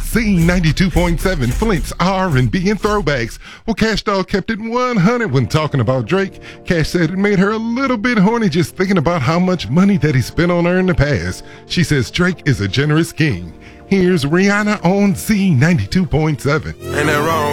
Z92.7, Flint's R&B and throwbacks. Well, Cash Doll kept it 100 when talking about Drake. Cash said it made her a little bit horny just thinking about how much money that he spent on her in the past. She says Drake is a generous king. Here's Rihanna on Z92.7. Ain't that wrong?